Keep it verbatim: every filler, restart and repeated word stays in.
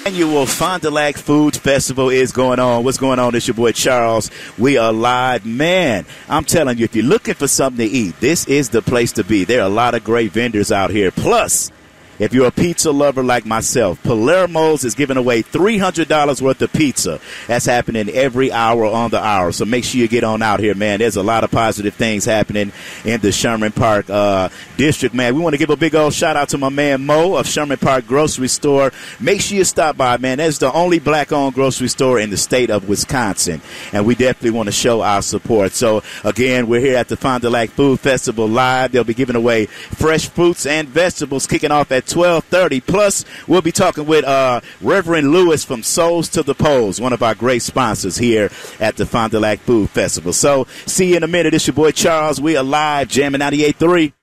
Annual Fond du Lac Food Festival is going on. What's going on? It's your boy Charles. We are live. Man, I'm telling you, if you're looking for something to eat, this is the place to be. There are a lot of great vendors out here. Plus, if you're a pizza lover like myself, Palermo's is giving away three hundred dollars worth of pizza. That's happening every hour on the hour. So make sure you get on out here, man. There's a lot of positive things happening in the Sherman Park uh, district, man. We want to give a big old shout out to my man Mo of Sherman Park Grocery Store. Make sure you stop by, man. That's the only black-owned grocery store in the state of Wisconsin. And we definitely want to show our support. So, again, we're here at the Fond du Lac Food Festival live. They'll be giving away fresh fruits and vegetables kicking off at twelve thirty. Plus, we'll be talking with uh, Reverend Lewis from Souls to the Poles, one of our great sponsors here at the Fond du Lac Food Festival. So, see you in a minute. It's your boy Charles. We are live, jamming ninety-eight point three.